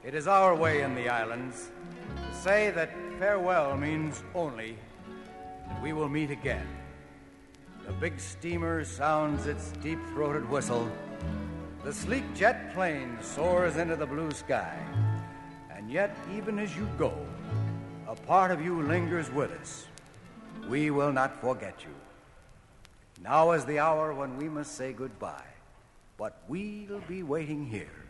It is our way in the islands to say that farewell means only that we will meet again. The big steamer sounds its deep-throated whistle. The sleek jet plane soars into the blue sky. And yet, even as you go, a part of you lingers with us. We will not forget you. Now is the hour when we must say goodbye, but we'll be waiting here